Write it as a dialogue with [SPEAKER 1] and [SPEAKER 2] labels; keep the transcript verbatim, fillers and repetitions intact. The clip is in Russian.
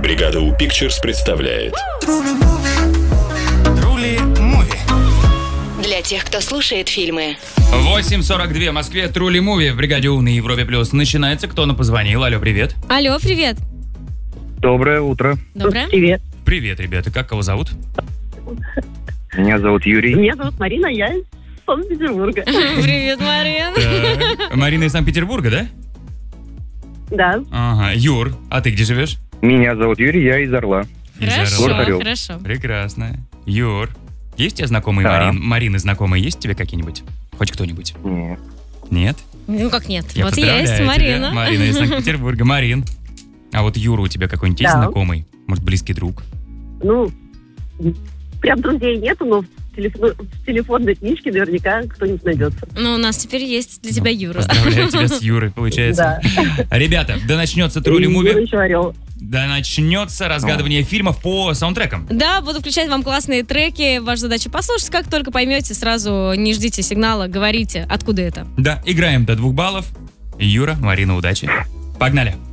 [SPEAKER 1] Бригада У Pictures представляет
[SPEAKER 2] Трули Муви.
[SPEAKER 3] Для тех, кто слушает фильмы.
[SPEAKER 4] восемь сорок два в Москве. Трули Муви в Бригаде У на Европе Плюс. Начинается. Кто нам позвонил? Алло, привет.
[SPEAKER 5] Алло, привет.
[SPEAKER 6] Доброе утро.
[SPEAKER 5] Доброе.
[SPEAKER 7] Привет.
[SPEAKER 4] Привет, ребята. Как кого зовут?
[SPEAKER 6] Меня зовут Юрий.
[SPEAKER 7] Меня зовут Марина, я из Санкт-Петербурга.
[SPEAKER 5] Привет, Марин.
[SPEAKER 4] Так. Марина из Санкт-Петербурга, да?
[SPEAKER 7] Да.
[SPEAKER 4] Ага. Юр, а ты где живешь?
[SPEAKER 6] Меня зовут Юрий, я из Орла.
[SPEAKER 4] Из
[SPEAKER 5] Хорошо,
[SPEAKER 4] Орла.
[SPEAKER 6] Орел.
[SPEAKER 5] хорошо.
[SPEAKER 4] Прекрасно. Юр, есть у тебя знакомые
[SPEAKER 6] Да.
[SPEAKER 4] Марин? Марины знакомые есть тебе какие-нибудь? Хоть кто-нибудь?
[SPEAKER 6] Нет.
[SPEAKER 4] Нет?
[SPEAKER 5] Ну как нет?
[SPEAKER 4] Я
[SPEAKER 5] Вот
[SPEAKER 4] поздравляю
[SPEAKER 5] есть
[SPEAKER 4] тебя.
[SPEAKER 5] Марина.
[SPEAKER 4] Марина из Санкт-Петербурга. Марин. А вот Юра у тебя какой-нибудь есть
[SPEAKER 7] Да.
[SPEAKER 4] знакомый? Может, близкий друг?
[SPEAKER 7] Ну, прям друзей нету, но в, телефон, в телефонной книжке наверняка кто-нибудь найдется.
[SPEAKER 5] Ну, у нас теперь есть для тебя Юра.
[SPEAKER 4] Поздравляю тебя с Юрой, получается.
[SPEAKER 7] Да.
[SPEAKER 4] Ребята, да начнется
[SPEAKER 7] И
[SPEAKER 4] Трули
[SPEAKER 7] Юра
[SPEAKER 4] Муви.
[SPEAKER 7] еще орел.
[SPEAKER 4] Да начнется разгадывание фильмов по саундтрекам.
[SPEAKER 5] Да, буду включать вам классные треки. Ваша задача послушать. Как только поймете, сразу не ждите сигнала, говорите, откуда это.
[SPEAKER 4] Да, играем до двух баллов. Юра, Марина, удачи. Погнали.